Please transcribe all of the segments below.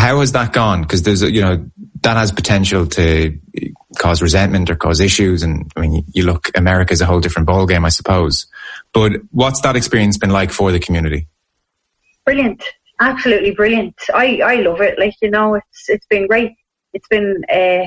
How has that gone? Because there's, that has potential to cause resentment or cause issues. And I mean, you look, America's a whole different ballgame, I suppose. But what's that experience been like for the community? Brilliant. Absolutely brilliant. I love it. It's been great. It's been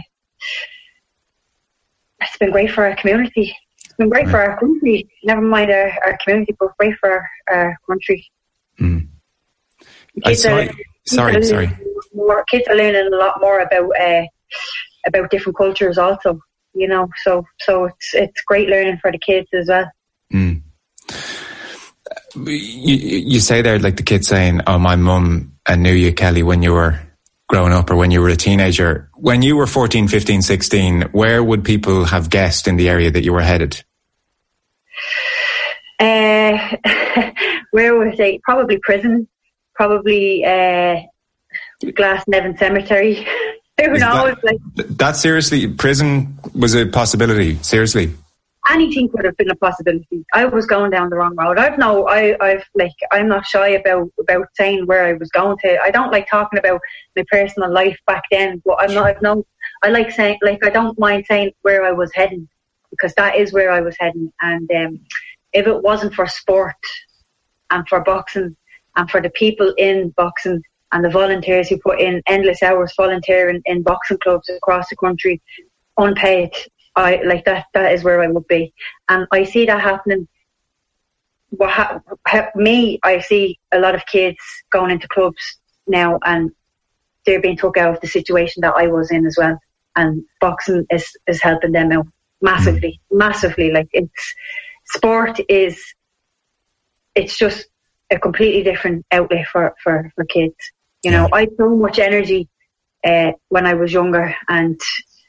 great for our community. It's been great for our country. Never mind our community, but great for our country. Mm. Kids are learning a lot more about different cultures also, so it's great learning for the kids as well. Mm. You say there, like the kids saying, oh, my mum knew you, Kelly, when you were growing up or when you were a teenager. When you were 14, 15, 16, where would people have guessed in the area that you were headed? Where was they? Probably prison. Probably Glasnevin Cemetery. Who knows? That seriously, prison was a possibility. Seriously, anything could have been a possibility. I was going down the wrong road. I'm not shy about saying where I was going to. I don't like talking about my personal life back then, but I like saying, I don't mind saying where I was heading, because that is where I was heading. And if it wasn't for sport and for boxing and for the people in boxing and the volunteers who put in endless hours volunteering in boxing clubs across the country, unpaid, that is where I would be. And I see that happening. I see a lot of kids going into clubs now and they're being took out of the situation that I was in as well. And boxing is helping them out massively. It's just a completely different outlet for kids. I had so much energy when I was younger, and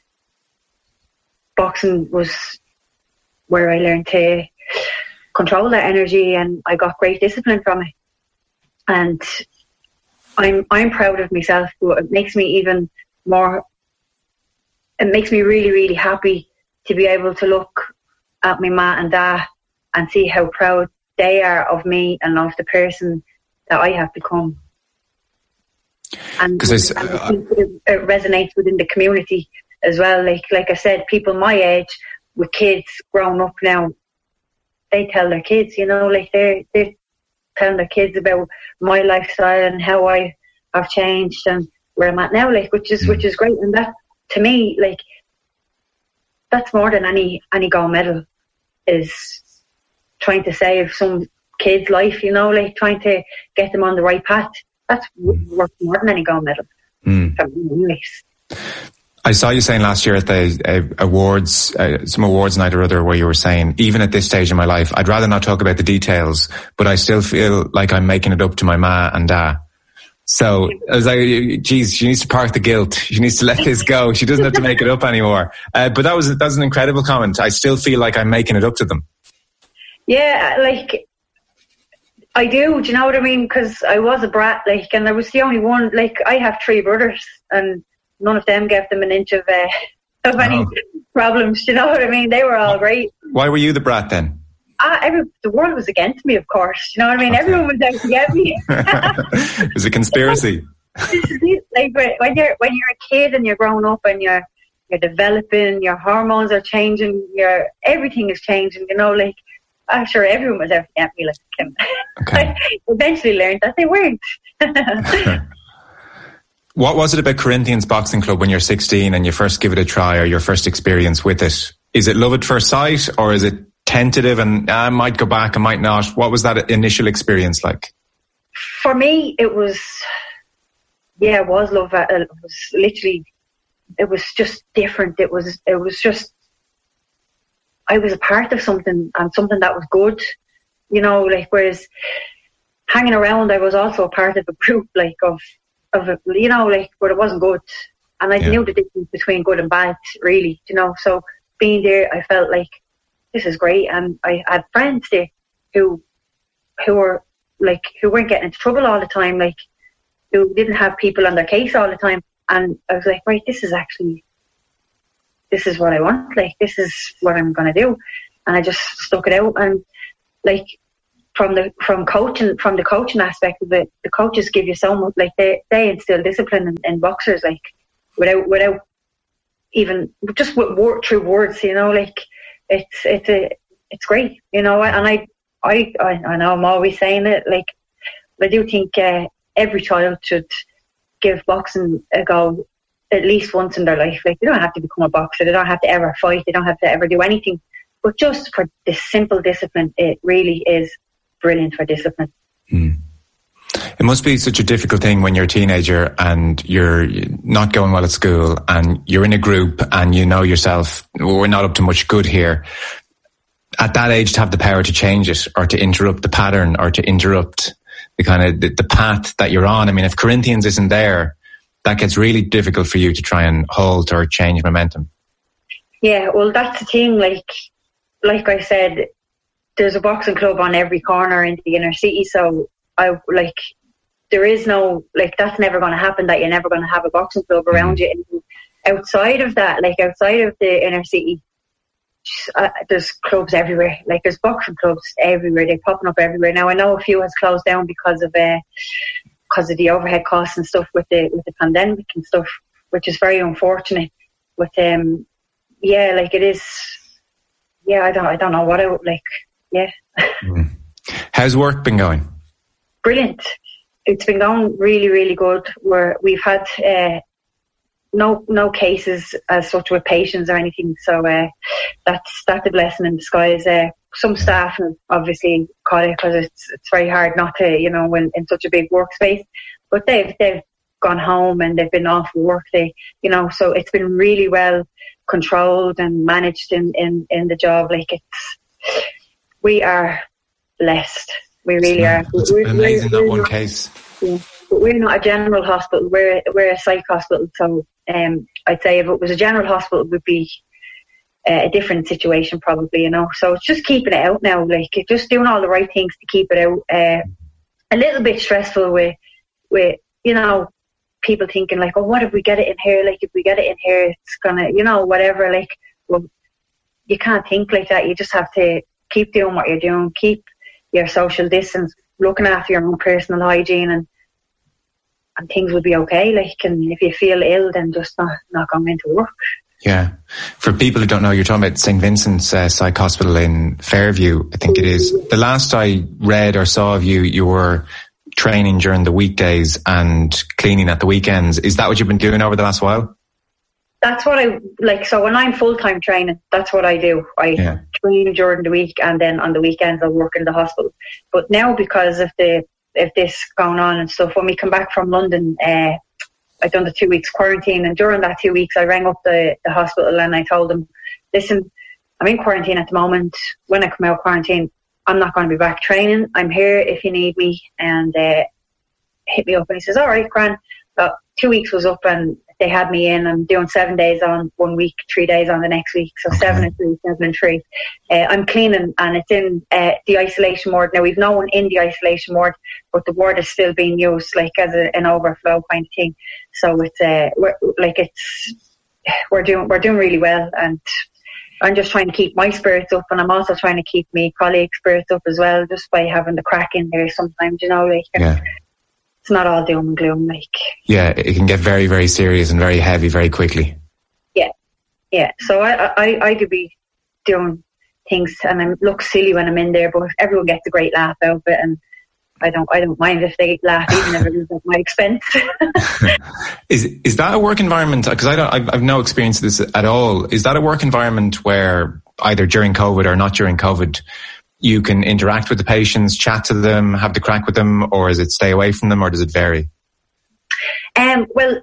boxing was where I learned to control that energy, and I got great discipline from it. And I'm proud of myself, but it makes me even more. It makes me really, really happy to be able to look at my ma and dad and see how proud they are of me and of the person that I have become. And it resonates within the community as well. Like I said, people my age with kids growing up now, they tell their kids, they're telling their kids about my lifestyle and how I have changed and where I'm at now, which is great. And that, to me, that's more than any gold medal, is trying to save some kid's life, trying to get them on the right path. That's worth more than any gold medal. I saw you saying last year at the awards, some awards night or other, where you were saying, even at this stage in my life, I'd rather not talk about the details, but I still feel like I'm making it up to my ma and dad. So I was like, geez, she needs to park the guilt. She needs to let this go. She doesn't have to make it up anymore. But that was an incredible comment. I still feel like I'm making it up to them. Yeah, I do you know what I mean? Because I was a brat, and I was the only one. I have 3 brothers, and none of them gave them an inch of any problems. Do you know what I mean? They were all great. Why were you the brat then? The world was against me, of course. You know what I mean? Okay. Everyone was out to get me. It was a conspiracy. When you're a kid and you're growing up and you're developing, your hormones are changing, everything is changing. I'm sure everyone was out to get me. Okay. I eventually learned that they weren't. What was it about Corinthians Boxing Club when you're 16 and you first give it a try, or your first experience with it? Is it love at first sight, or is it tentative and I might go back, I might not? What was that initial experience like? For me, it was love. It was just different. It was just, I was a part of something, and something that was good, whereas hanging around, I was also a part of a group, but it wasn't good. And I knew the difference between good and bad, really, so being there, I felt like, this is great. And I had friends there who were who weren't getting into trouble all the time, who didn't have people on their case all the time. And I was like, right, this is what I want. This is what I'm going to do. And I just stuck it out. And from the coaching aspect of it, the coaches give you so much, like they instill discipline in boxers, like without even just through words, you know, like it's great, you know. And I know I'm always saying it, like I do think every child should give boxing a go at least once in their life. Like, they don't have to become a boxer, they don't have to ever fight, they don't have to ever do anything, but just for this simple discipline, it really is brilliant for discipline. It must be such a difficult thing when you're a teenager and you're not going well at school and you're in a group and you know yourself, we're not up to much good here. At that age, to have the power to change it or to interrupt the pattern or to interrupt the kind of the path that you're on. I mean, if Corinthians isn't there, that gets really difficult for you to try and halt or change momentum. Yeah, well, that's the thing. Like I said, there's a boxing club on every corner in the inner city, so there is no, that's never going to happen, that you're never going to have a boxing club around you. And outside of that, outside of the inner city, there's clubs everywhere. There's boxing clubs everywhere. They're popping up everywhere. Now, I know a few has closed down because of the overhead costs and stuff with the pandemic and stuff, which is very unfortunate. But it is. Yeah, I don't know what I would like. Yeah. How's work been going? Brilliant. It's been going really, really good. We've had no cases as such with patients or anything, so that's a blessing in disguise. Some staff have obviously caught it because it's very hard not to, you know, when in such a big workspace. But they've gone home and they've been off work. So it's been really well controlled and managed in the job. We are blessed. We really are. It's amazing that one case. Yeah. But we're not a general hospital. We're a psych hospital. So I'd say if it was a general hospital, it would be a different situation probably, you know. So it's just keeping it out now, just doing all the right things to keep it out. A little bit stressful with you know, people thinking oh, what if we get it in here? If we get it in here, it's gonna, you know, whatever. Well, you can't think like that. You just have to keep doing what you're doing, keep your social distance, looking after your own personal hygiene, and things will be okay. And if you feel ill, then just not going into work. Yeah. For people who don't know, you're talking about St. Vincent's Psych Hospital in Fairview, I think it is. The last I read or saw of you, you were training during the weekdays and cleaning at the weekends. Is that what you've been doing over the last while? That's what I like. So when I'm full-time training, that's what I do. I train during the week, and then on the weekends I work in the hospital. But now, because of this going on and stuff, when we come back from London, I've done the 2 weeks quarantine, and during that 2 weeks I rang up the hospital and I told them, listen, I'm in quarantine at the moment. When I come out of quarantine, I'm not going to be back training. I'm here if you need me, and hit me up. And he says, all right, grand. But 2 weeks was up and they had me in. I'm doing 7 days on 1 week, 3 days on the next week. So 7 and 3, 7 and 3. I'm cleaning, and it's in the isolation ward. Now, we've no one in the isolation ward, but the ward is still being used as an overflow kind of thing. So we're doing really well, and I'm just trying to keep my spirits up, and I'm also trying to keep my colleagues' spirits up as well, just by having the crack in there sometimes, you know, it's not all doom and gloom, Yeah, it can get very, very serious and very heavy very quickly. Yeah. So I could be doing things, and I look silly when I'm in there, but everyone gets a great laugh out of it, and I don't mind if they laugh, even if it is at my expense. Is that a work environment? Because I've no experience of this at all. Is that a work environment where either during COVID or not during COVID, you can interact with the patients, chat to them, have the crack with them, or is it stay away from them, or does it vary? Well,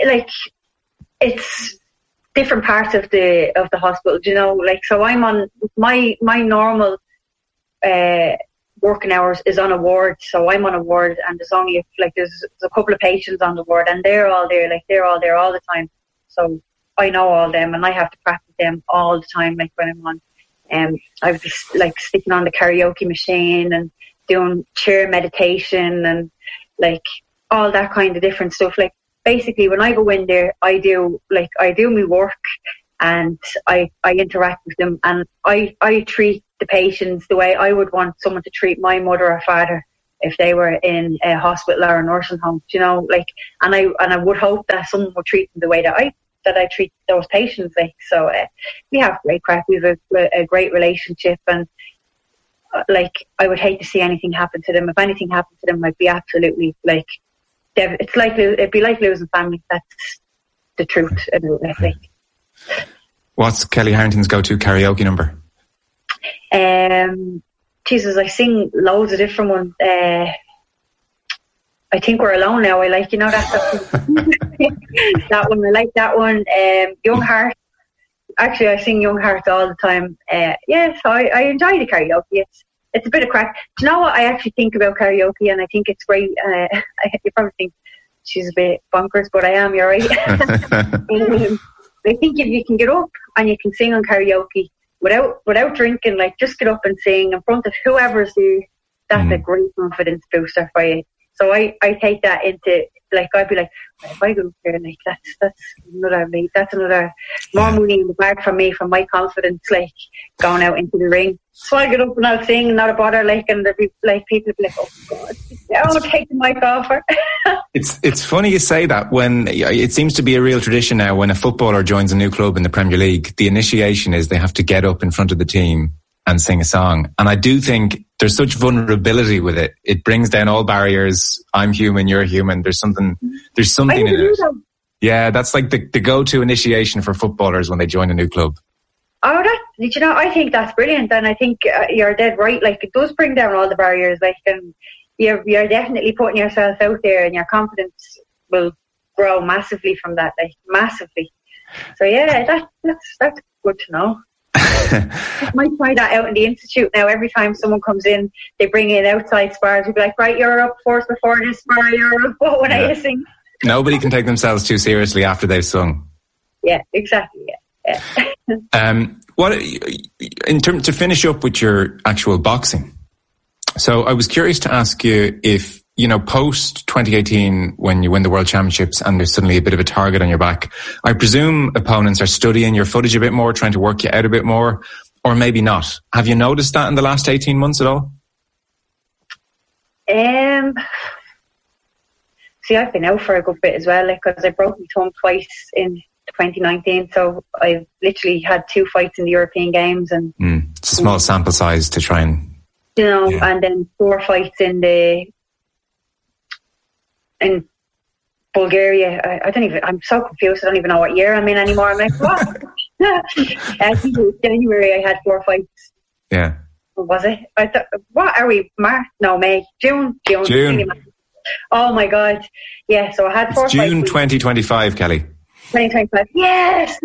it's different parts of the hospital, you know. So I'm on my normal working hours is on a ward, so I'm on a ward, and there's only there's a couple of patients on the ward, and they're all there, they're all there all the time. So I know all them, and I have to practice them all the time, when I'm on. I was just sticking on the karaoke machine and doing chair meditation and all that kind of different stuff. Basically, when I go in there, I do my work, and I interact with them, and I treat the patients the way I would want someone to treat my mother or father if they were in a hospital or a nursing home, you know, like, and I would hope that someone would treat them the way that I treat those patients, like. So we have great crack, we have a great relationship, and like, I would hate to see anything happen to them. If anything happened to them, I'd be absolutely, like, it's like, it'd be like losing family. That's the truth, I think. What's Kelly Harrington's go-to karaoke number? Jesus, I sing loads of different ones. I think We're Alone Now. I like, you know, that that one. I like that one. Young Heart. Actually, I sing Young Heart all the time. Yeah, so I enjoy the karaoke. It's a bit of crack. Do you know what I actually think about karaoke? And I think it's great. You probably think she's a bit bonkers, but I am. You're right. I think if you can get up and you can sing on karaoke without drinking, like, just get up and sing in front of whoever's there, that's a great confidence booster for you. So I take that into, like, I'd be like, if I go up there, like, that's another more money in the bag for me, for my confidence, like, going out into the ring. So I get up and I'll sing, not a bother, like, and there'd be, like, people would be like, oh God, I'll take the mic off her. It's funny you say that. When it seems to be a real tradition now, when a footballer joins a new club in the Premier League, the initiation is they have to get up in front of the team and sing a song. And I do think there's such vulnerability with it. It brings down all barriers. I'm human, you're human. There's something in it. Yeah, that's like the go-to initiation for footballers when they join a new club. Oh, you know, I think that's brilliant, and I think you're dead right. Like, it does bring down all the barriers, like, and you're definitely putting yourself out there, and your confidence will grow massively from that, like, massively. So yeah, that's good to know. I might try that out in the institute now. Every time someone comes in, they bring in outside spars. We'll be like, right, you're up first before this spar, you're up. What would I sing? Nobody can take themselves too seriously after they've sung. Yeah, exactly. Yeah. To finish up with your actual boxing. So I was curious to ask you if, you know, post 2018, when you win the World Championships and there's suddenly a bit of a target on your back, I presume opponents are studying your footage a bit more, trying to work you out a bit more, or maybe not. Have you noticed that in the last 18 months at all? See, I've been out for a good bit as well, because I broke my thumb twice in 2019, so I've literally had 2 fights in the European Games, and it's a small sample size to try and, you know, and then 4 fights in Bulgaria. I'm so confused. I don't even know what year I'm in anymore. I'm like, what? I think it was January. I had 4 fights. Yeah. What was it? I thought, what are we? March? No, May. June. Oh my God. Yeah. So I had 4 fights. June 2025, Kelly. 2025. Yes.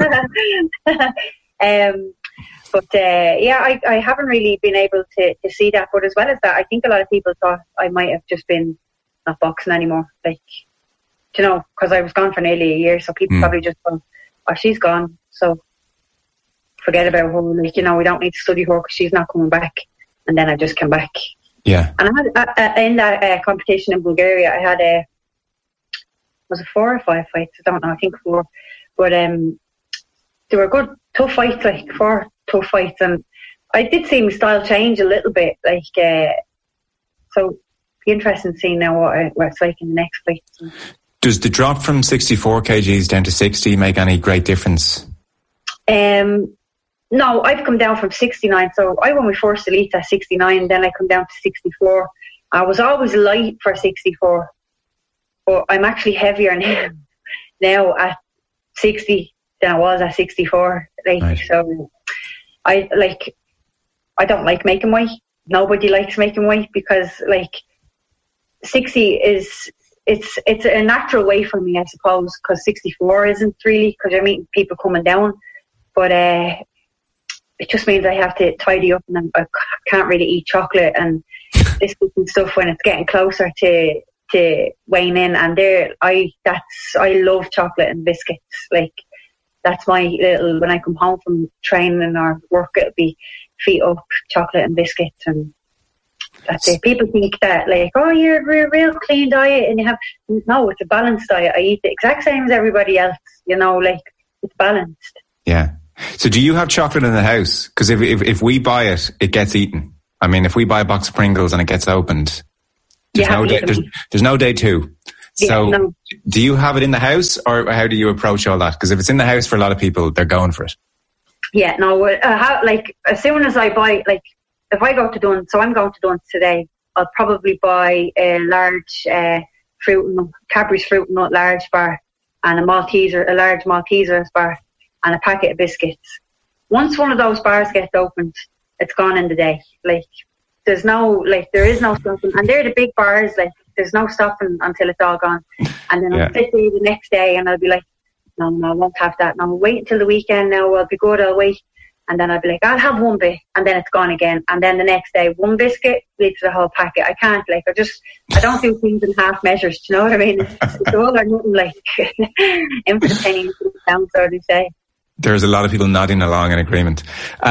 But I haven't really been able to see that. But as well as that, I think a lot of people thought I might have just been not boxing anymore. Like, you know, because I was gone for nearly a year, so people probably just thought, oh, she's gone, so forget about her. Like, you know, we don't need to study her because she's not coming back. And then I just came back. Yeah. And I had in that competition in Bulgaria, I had was it 4 or 5 fights? I don't know. I think 4. But they were good, tough fights, like 4 tough fights, and I did see my style change a little bit. Like, so be interesting to see now what it's like in the next fight. Does the drop from 64 kgs down to 60 make any great difference? No, I've come down from 69. So I won my first elite at 69, then I come down to 64. I was always light for 64, but I'm actually heavier now at 60 than I was at 64. Like, right. So I don't like making weight. Nobody likes making weight, because like 60 is it's a natural way for me, I suppose, because 64 isn't really, because I meet people coming down, but it just means I have to tidy up, and I can't really eat chocolate and biscuits and stuff when it's getting closer to weighing in. And I love chocolate and biscuits. Like, that's my little, when I come home from training or work, it'll be feet up, chocolate and biscuits, and that's it. People think that, like, oh, you're a real clean diet, and no, it's a balanced diet. I eat the exact same as everybody else, you know, like, it's balanced. Yeah. So do you have chocolate in the house? Because if we buy it, it gets eaten. I mean, if we buy a box of Pringles and it gets opened, there's no day two. So no. Do you have it in the house, or how do you approach all that? Because if it's in the house for a lot of people, they're going for it. Yeah, no, like as soon as I buy, like if I go to Dunnes, so I'm going to Dunnes today, I'll probably buy a large Cadbury's Fruit and Nut large bar and a large Maltesers bar and a packet of biscuits. Once one of those bars gets opened, it's gone in the day. Like there is no stopping, and they're the big bars. Like there's no stopping until it's all gone. And then I'll sit there the next day and I'll be like, no, I won't have that. No, I'll wait until the weekend. Now I'll be good. I'll wait. And then I'll be like, I'll have one bit, and then it's gone again. And then the next day, one biscuit leads to the whole packet. I can't, like, I don't do things in half measures. Do you know what I mean? It's all or nothing, like, in for the penny, in for the pound, so they say. There's a lot of people nodding along in agreement.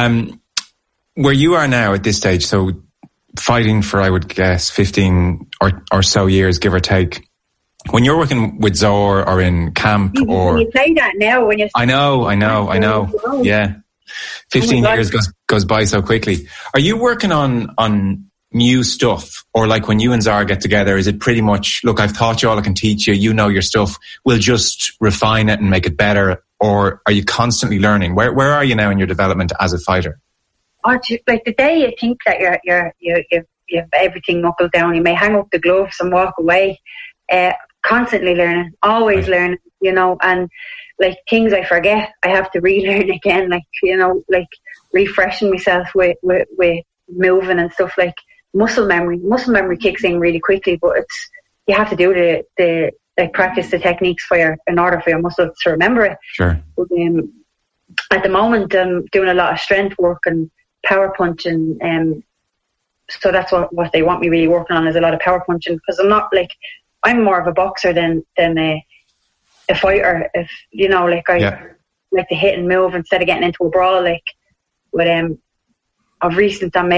Where you are now at this stage, so fighting for, I would guess, 15 or so years, give or take. When you're working with Zor or in camp, or you say that now when you. I know. Yeah. 15 years goes by so quickly. Are you working on new stuff? Or like when you and Zara get together, is it pretty much, look, I've taught you all I can teach you, you know your stuff, we'll just refine it and make it better? Or are you constantly learning? Where are you now in your development as a fighter? Like the day you think that you have everything knuckled down, you may hang up the gloves and walk away. Constantly learning, always learning, and like things I forget, I have to relearn again, like, like refreshing myself with moving and stuff. Like muscle memory kicks in really quickly, but you have to do the practice the techniques in order for your muscles to remember it. Sure. But, at the moment, I'm doing a lot of strength work and power punching, so that's what they want me really working on, is a lot of power punching, because I'm more of a boxer than a fighter. If like to hit and move instead of getting into a brawl. Like, but of recent, I'm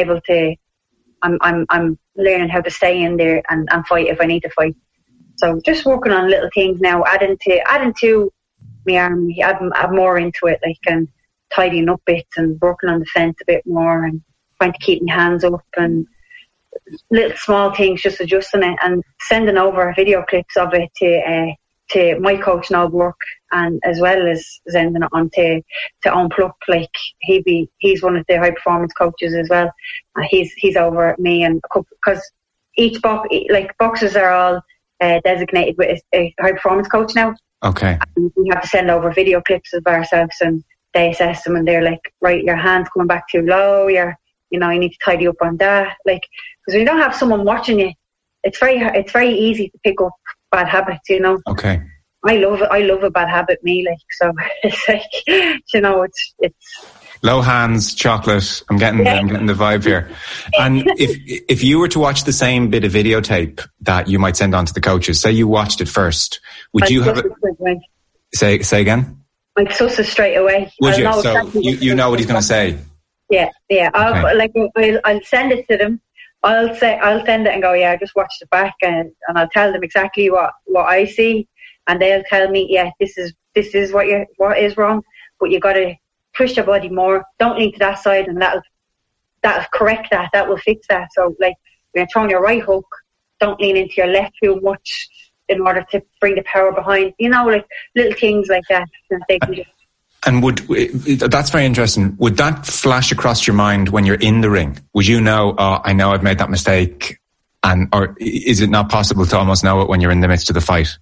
learning how to stay in there and fight if I need to fight. So just working on little things now, adding to my arm, add more into it, like, and tidying up bits and working on the fence a bit more and trying to keep my hands up and little small things, just adjusting it and sending over video clips of it to my coach Noel Burke, and as well as sending it on to Owen Pluck. Like he's one of the high performance coaches as well. He's over at me, and because each boxers are all designated with a high performance coach now. Okay. And we have to send over video clips of ourselves, and they assess them, and they're like, right, your hand's coming back too low. You need to tidy up on that. Like, because when you don't have someone watching you, it's very easy to pick up bad habits. Okay. I love a bad habit, me. Like, so it's like, it's low hands, chocolate. I'm getting the vibe here. And if you were to watch the same bit of videotape that you might send on to the coaches, say you watched it first, would you have it? Say again? I'd suss it straight away. Would you? So you know what he's going to say. Yeah. Okay. I'll send it to them. I'll send it and go, yeah, I just watched it back, and I'll tell them exactly what I see, and they'll tell me, yeah, this is what is wrong, but you got to push your body more. Don't lean to that side, and that'll correct that. That will fix that. So like when you're throwing your right hook, don't lean into your left too much in order to bring the power behind. Like little things like that. They can just. And that's very interesting. Would that flash across your mind when you're in the ring? Would you know, I know I've made that mistake, or is it not possible to almost know it when you're in the midst of the fight?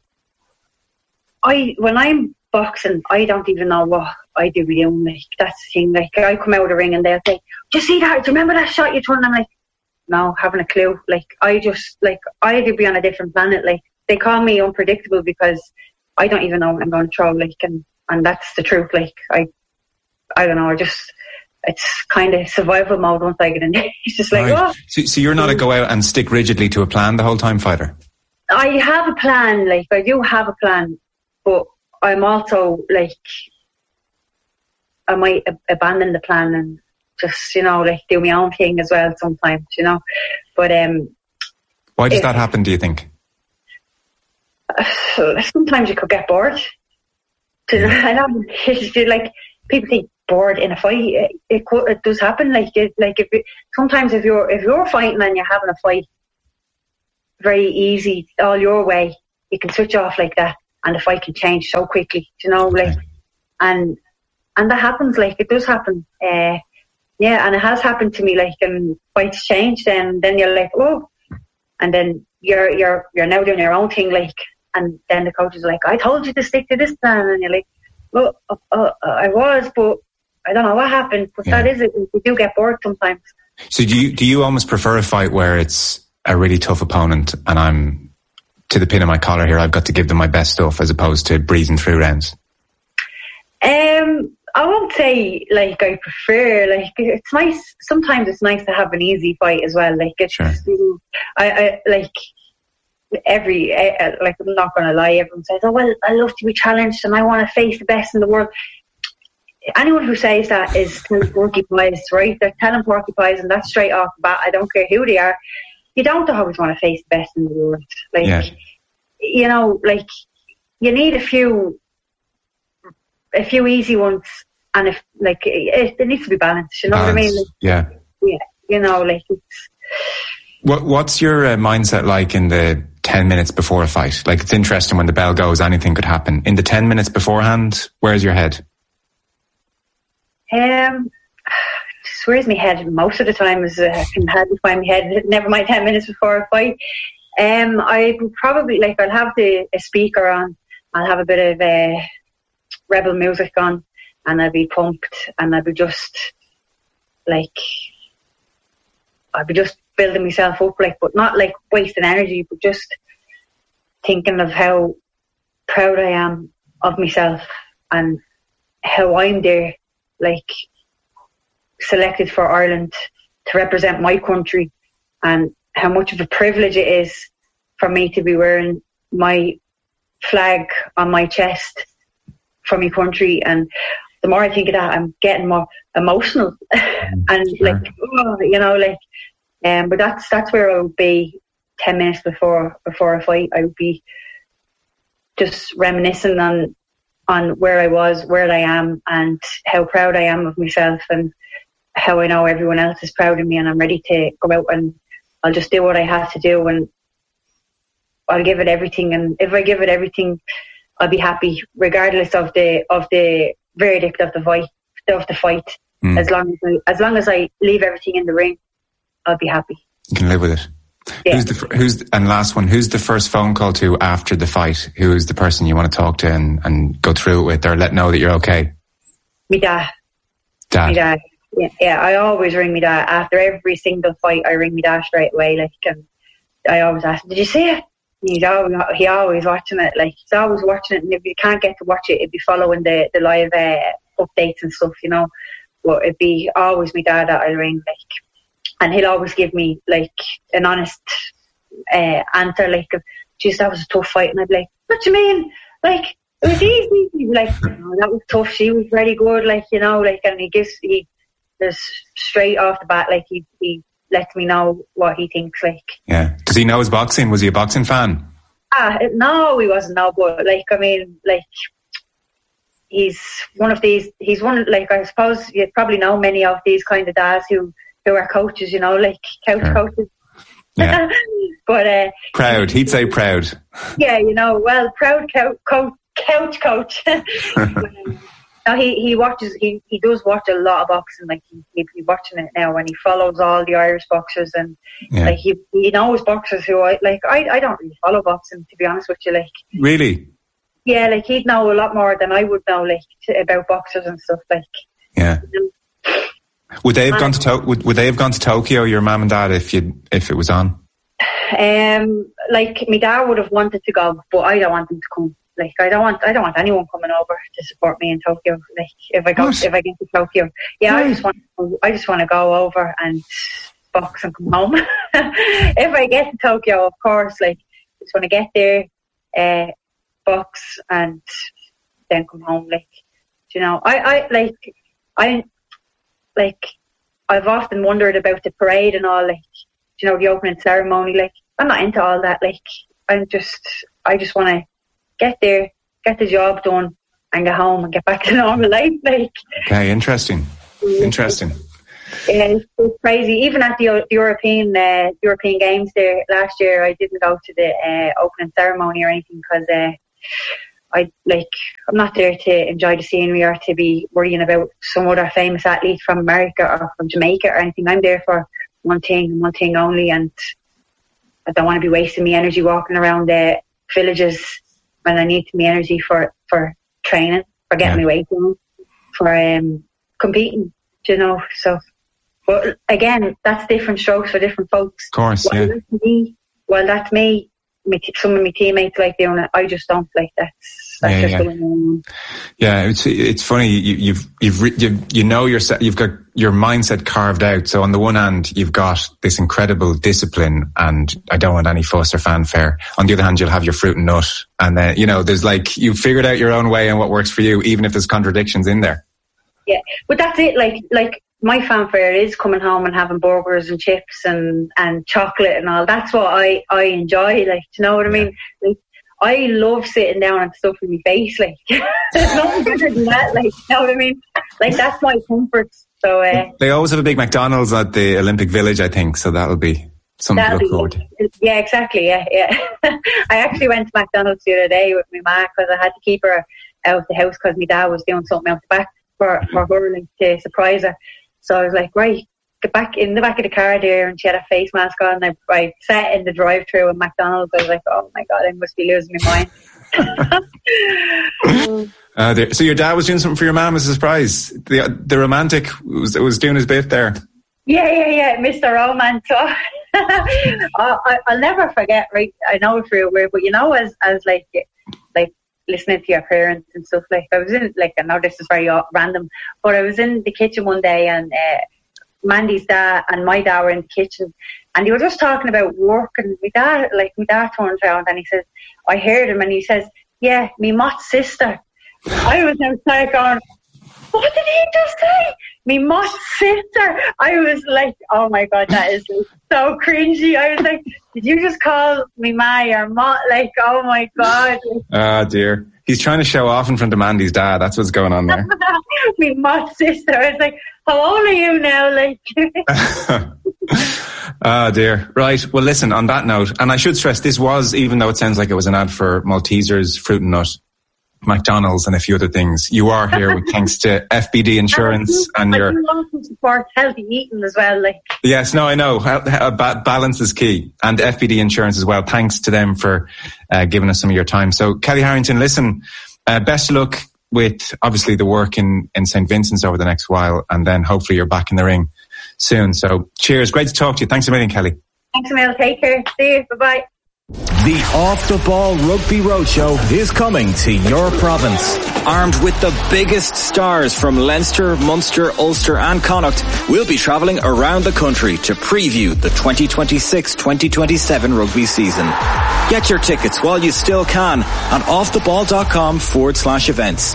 When I'm boxing, I don't even know what I do with them. Like, that's the thing. Like, I come out of the ring and they'll say, "Do you see that? Do you remember that shot you threw?" And I'm like, no, haven't a clue. Like, I could be on a different planet. Like, they call me unpredictable because I don't even know what I'm going to throw. Like, and that's the truth. Like, I don't know. It's kind of survival mode once I get in there. It's just like, right. So you're not a go out and stick rigidly to a plan the whole time fighter? I have a plan. Like, I do have a plan, but I'm also like, I might abandon the plan and just, like, do my own thing as well sometimes, But why does that happen, do you think? Sometimes you could get bored. I know, like, people think bored in a fight. It does happen. Sometimes if you're fighting and you're having a fight very easy all your way, you can switch off like that, and the fight can change so quickly. And that happens. It does happen. And it has happened to me. And fights change. Then you're like, oh, and then you're now doing your own thing. And then the coach is like, I told you to stick to this plan, and you're like, well, I was, but I don't know what happened. But that is it. We do get bored sometimes. So do you almost prefer a fight where it's a really tough opponent and I'm to the pin of my collar here, I've got to give them my best stuff, as opposed to breezing through rounds? I won't say I prefer. It's nice. Sometimes it's nice to have an easy fight as well. Sure. I I'm not going to lie. Everyone says, "Oh well, I love to be challenged and I want to face the best in the world." Anyone who says that is telling porcupines, right? They're telling porcupines, and that's straight off the bat. I don't care who they are. You don't always want to face the best in the world. You need a few easy ones, and if it needs to be balanced. You know Balance. what I mean? Yeah. It's. What's your mindset like in the 10 minutes before a fight? It's interesting, when the bell goes, anything could happen. In the 10 minutes beforehand, where's your head? Just where's my head most of the time is I can hardly find my head. Never mind 10 minutes before a fight. I would probably I'll have a speaker on. I'll have a bit of rebel music on, and I'll be pumped, and I'll be just building myself up, but not wasting energy, but just thinking of how proud I am of myself and how I'm there, selected for Ireland to represent my country, and how much of a privilege it is for me to be wearing my flag on my chest for my country. And the more I think of that, I'm getting more emotional and sure. But that's where I would be 10 minutes before a fight. I would be just reminiscing on where I was, where I am, and how proud I am of myself, and how I know everyone else is proud of me, and I'm ready to go out and I'll just do what I have to do, and I'll give it everything. And if I give it everything, I'll be happy, regardless of the verdict of the fight. As long as I leave everything in the ring, I'll be happy. You can live with it. Yeah. And last one, who's the first phone call to after the fight? Who is the person you want to talk to and go through it with, or let know that you're okay? Me dad. Dad. Me dad. Yeah, I always ring me dad after every single fight. I ring me dad straight away. And I always ask him, "Did you see it?" He always watching it. He's always watching it. And if you can't get to watch it, it'd be following the live updates and stuff, But it'd be always me dad that I ring. And he'll always give me an honest answer, geez, that was a tough fight. And I'd be like, what do you mean? It was easy. He'd be like, no, that was tough. She was very good, and he just straight off the bat, he lets me know what he thinks, Yeah. Does he know his boxing? Was he a boxing fan? No, he wasn't. No, but he's one of, I suppose you probably know many of these kind of dads who are coaches, couch coaches. Yeah. But proud. He'd say proud. Yeah, well, proud couch coach. No, he watches. He does watch a lot of boxing. He'd be watching it now, and he follows all the Irish boxers, and he knows boxers who I don't really follow boxing, to be honest with you. Really? Yeah, he'd know a lot more than I would know, about boxers and stuff. Yeah. Would they have gone to Would they have gone to Tokyo, your mum and dad, if it was on? My dad would have wanted to go, but I don't want them to come. I don't want anyone coming over to support me in Tokyo. If I get to Tokyo, yeah, I just want to go over and box and come home. If I get to Tokyo, of course, just want to get there, box and then come home. I've often wondered about the parade and all, the opening ceremony. I'm not into all that. I just want to get there, get the job done, and get home and get back to normal life. Like, okay, interesting. Yeah, it's crazy. Even at the European Games there last year, I didn't go to the opening ceremony or anything because I'm not there to enjoy the scenery or to be worrying about some other famous athlete from America or from Jamaica or anything. I'm there for one thing only, and I don't want to be wasting my energy walking around the villages when I need my energy for training, for getting my weight down, for competing, you know. So, but again, that's different strokes for different folks. Of course, Well, that's me. Some of my teammates like doing it. I just don't like that. Yeah, it's funny. You've got your mindset carved out. So on the one hand, you've got this incredible discipline, and I don't want any fuss or fanfare. On the other hand, you'll have your fruit and nut, and then there's you've figured out your own way and what works for you, even if there's contradictions in there. Yeah, but that's it. Like my fanfare is coming home and having burgers and chips and chocolate and all. That's what I enjoy. Like, do you know what I mean? Like, I love sitting down and stuffing my face. Like, there's nothing better than that. Like, you know what I mean? Like, that's my comfort. So they always have a big McDonald's at the Olympic Village, I think. So that'll be something to look forward to. Yeah, exactly. Yeah. I actually went to McDonald's the other day with my ma because I had to keep her out of the house because my dad was doing something out the back for her, like, to surprise her. So I was like, right, get back in the back of the car there, and she had a face mask on, and I sat in the drive-through at McDonald's. I was like, oh my God, I must be losing my mind. So your dad was doing something for your mum as a surprise. The romantic was doing his bit there. Yeah, Mr. Romance. So I'll never forget. Right, I know it's real weird, but as like listening to your parents and stuff, like I was in, like, I know this is very random, but I was in the kitchen one day, and Mandy's dad and my dad were in the kitchen, and they were just talking about work, and my dad turned around and he says, I heard him, and he says, yeah, me Mott's sister. I was outside going, what did he just say? Me Mott's sister. I was like, oh my God, that is so cringy. I was like, did you just call me Ma or Mott? Like, oh my God. Oh dear. He's trying to show off in front of Mandy's dad. That's what's going on there. Me Mott's sister. I was like, how old are you now? Like. Oh dear. Right. Well, listen, on that note, and I should stress, this was, even though it sounds like it was an ad for Maltesers, Fruit and Nut, McDonald's and a few other things, you are here with thanks to FBD Insurance and your... I do also support healthy eating as well. Like. Yes, no, I know. Balance is key. And FBD Insurance as well. Thanks to them for giving us some of your time. So, Kelly Harrington, listen, best of luck with, obviously, the work in St. Vincent's over the next while, and then hopefully you're back in the ring soon. So, cheers. Great to talk to you. Thanks a million, Kelly. Thanks a million. Take care. See you. Bye-bye. The Off the Ball Rugby Roadshow is coming to your province. Armed with the biggest stars from Leinster, Munster, Ulster and Connacht, we'll be travelling around the country to preview the 2026-2027 rugby season. Get your tickets while you still can at offtheball.com/events.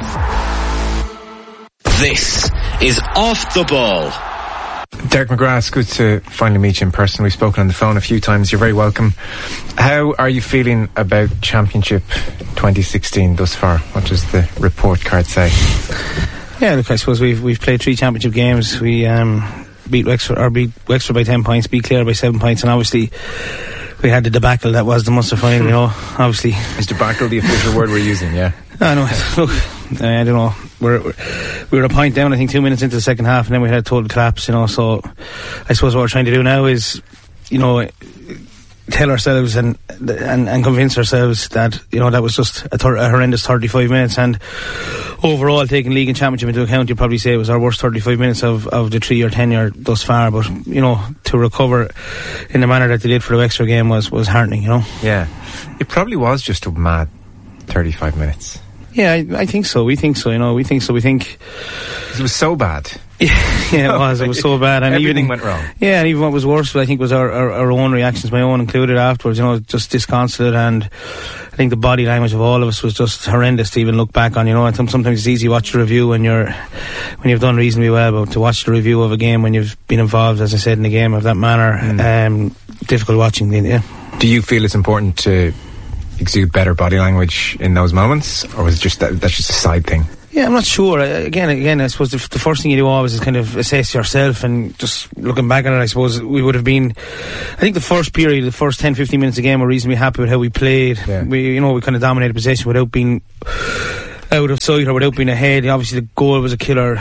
This is Off the Ball. Derek McGrath, it's good to finally meet you in person. We've spoken on the phone a few times. You're very welcome. How are you feeling about Championship 2016 thus far? What does the report card say? Yeah, look, I suppose we've played 3 Championship games. We beat Wexford by 10 points, beat Clare by 7 points, and obviously we had the debacle that was the Munster final, you know, obviously. Is debacle the official word we're using, yeah? I know, look, I don't know. We were a point down, I think 2 minutes into the second half, and then we had a total collapse, you know, so I suppose what we're trying to do now is, you know, tell ourselves and convince ourselves that, you know, that was just a horrendous 35 minutes, and overall, taking league and championship into account, you'd probably say it was our worst 35 minutes of the 3-year tenure thus far, but, you know, to recover in the manner that they did for the extra game was heartening, you know. Yeah, it probably was just a mad 35 minutes. Yeah, I think so. We think so, you know. We think it was so bad. Yeah, it was. It was so bad. And everything went wrong. Yeah, and even what was worse, I think, was our own reactions, my own included afterwards, you know, just disconsolate, and I think the body language of all of us was just horrendous to even look back on, you know. And sometimes it's easy to watch a review when you've done reasonably well, but to watch the review of a game when you've been involved, as I said, in the game of that manner, difficult watching, yeah. Do you feel it's important to exude better body language in those moments, or was it just that's just a side thing? Yeah, I'm not sure. Again, I suppose the first thing you do always is kind of assess yourself, and just looking back at it, I suppose we would have been, I think the first period, the first 10-15 minutes of the game, we're reasonably happy with how we played. Yeah. We kind of dominated possession without being out of sight or without being ahead. Obviously the goal was a killer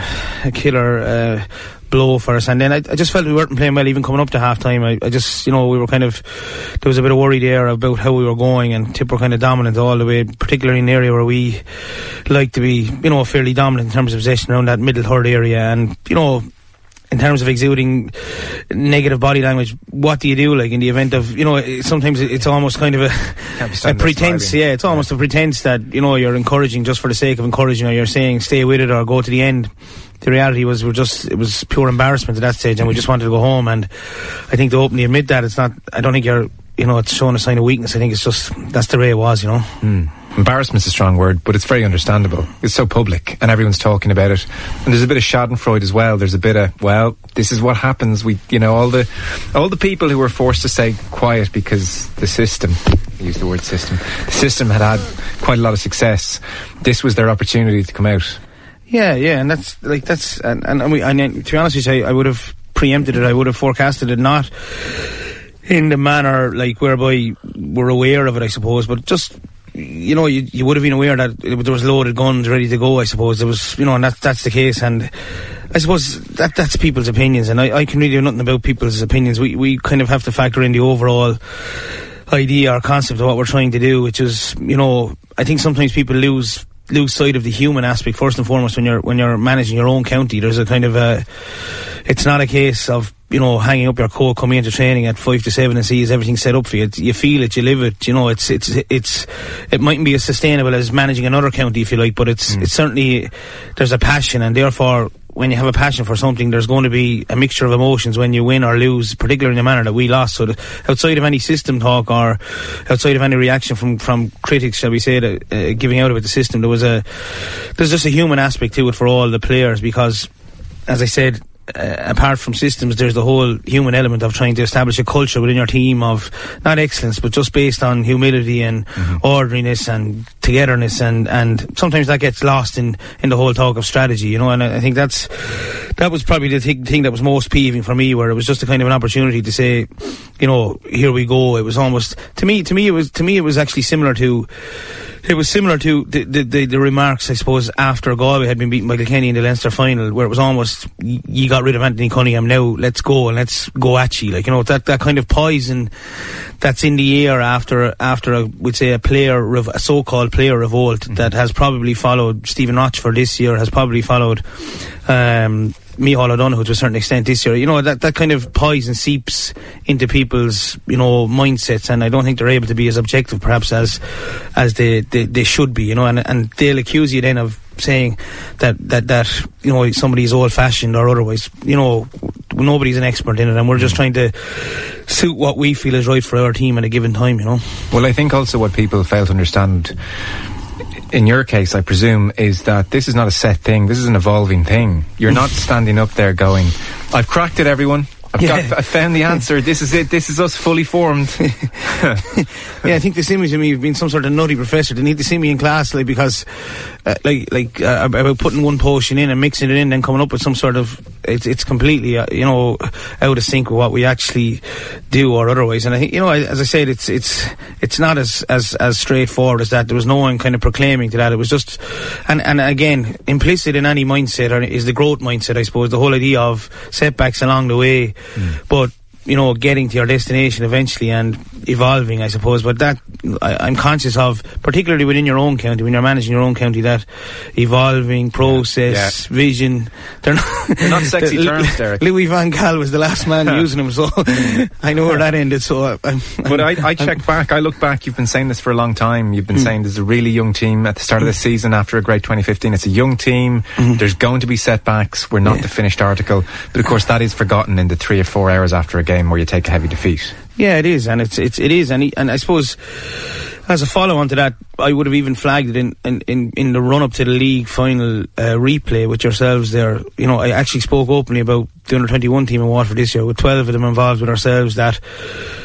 blow for us, and then I just felt we weren't playing well even coming up to half time. I just, we were kind of, there was a bit of worry there about how we were going, and Tip were kind of dominant all the way, particularly in the area where we like to be, fairly dominant in terms of possession around that middle third area. And in terms of exuding negative body language, what do you do, like, in the event of, sometimes it's almost kind of a pretense. Yeah, it's almost a pretense that, you're encouraging just for the sake of encouraging, or you're saying stay with it or go to the end. The reality was it was pure embarrassment at that stage, and we just wanted to go home. And I think to openly admit that, it's not, I don't think you're, it's showing a sign of weakness. I think it's just, that's the way it was, Embarrassment's a strong word, but it's very understandable. It's so public and everyone's talking about it. And there's a bit of schadenfreude as well. There's a bit of, well, this is what happens. We, all the people who were forced to stay quiet because the system, I use the word system, the system had quite a lot of success. This was their opportunity to come out. Yeah, and to be honest with you, I would have preempted it. I would have forecasted it, not in the manner like whereby we're aware of it, I suppose, but just, you would have been aware that there was loaded guns ready to go, I suppose. There was, and that's the case, and I suppose that's people's opinions, and I can really do nothing about people's opinions. We kind of have to factor in the overall idea or concept of what we're trying to do, which is, I think sometimes people lose sight of the human aspect first and foremost when you're managing your own county. There's a kind of it's not a case of hanging up your coat, coming into training at 5 to 7 and see is everything set up for you. You feel it, you live it. It mightn't be as sustainable as managing another county, if you like, but it's certainly, there's a passion, and therefore when you have a passion for something, there's going to be a mixture of emotions when you win or lose, particularly in the manner that we lost. So outside of any system talk or outside of any reaction from critics, shall we say, giving out about the system, there's just a human aspect to it for all the players, because, as I said, apart from systems, there's the whole human element of trying to establish a culture within your team of not excellence, but just based on humility and orderliness and togetherness, and sometimes that gets lost in the whole talk of strategy, and I think that was probably the thing that was most peeving for me, where it was just a kind of an opportunity to say, here we go. It was almost, to me it was actually similar to the remarks, I suppose, after Galway had been beaten by Kilkenny in the Leinster final, where it was almost, you got rid of Anthony Cunningham, now let's go and let's go at you. That kind of poison that's in the air after we'd say a so-called player revolt that has probably followed Stephen Rochford this year, has probably followed Micheál O'Donoghue to a certain extent this year. That kind of poison seeps into people's, mindsets, and I don't think they're able to be as objective perhaps as they should be, and they'll accuse you then of saying that somebody is old-fashioned or otherwise. Nobody's an expert in it, and we're just trying to suit what we feel is right for our team at a given time, Well, I think also what people fail to understand in your case, I presume, is that this is not a set thing. This is an evolving thing. You're not standing up there going, I've cracked it, everyone. I found the answer. This is it. This is us fully formed. Yeah, I think this image of me being some sort of nutty professor, they need to see me in class, because about putting one potion in and mixing it in and coming up with some sort of, it's completely out of sync with what we actually do or otherwise. And I think, as I said, it's not as straightforward as that. There was no one kind of proclaiming to that. It was just, and again, implicit in any mindset is the growth mindset, I suppose, the whole idea of setbacks along the way, but getting to your destination eventually and evolving, I suppose. But that I'm conscious of, particularly within your own county, when you're managing your own county, that evolving process, vision, they're not sexy terms, Derek. Louis van Gaal was the last man using them, so I know where that ended. So but I check back, I look back, you've been saying this for a long time. You've been saying there's a really young team at the start of the season after a great 2015. It's a young team. There's going to be setbacks. We're not the finished article. But of course that is forgotten in the 3 or 4 hours after a game where you take a heavy defeat. Yeah, it is, and it is, and I suppose as a follow-on to that, I would have even flagged it in the run-up to the league final replay with yourselves there. I actually spoke openly about the under-21 team in Waterford this year, with 12 of them involved with ourselves, that